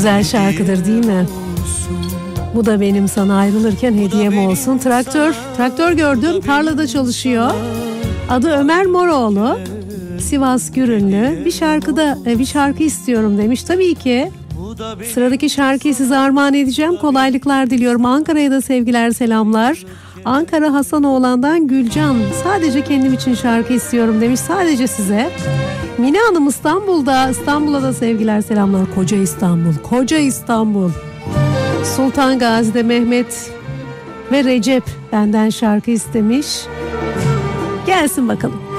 güzel şarkıdır değil mi? Bu da benim sana ayrılırken hediyem olsun. Traktör gördüm, tarlada çalışıyor. Adı Ömer Moroğlu. Sivas Gürünlü. Bir şarkı istiyorum demiş. Tabii ki. Sıradaki şarkıyı size armağan edeceğim. Kolaylıklar diliyorum. Ankara'ya da sevgiler, selamlar. Ankara Hasanoğlan'dan Gülcan. Sadece kendim için şarkı istiyorum demiş. Sadece size. Mine Hanım İstanbul'a da sevgiler, selamlar. Koca İstanbul. Sultan Gazi'de Mehmet ve Recep benden şarkı istemiş. Gelsin bakalım.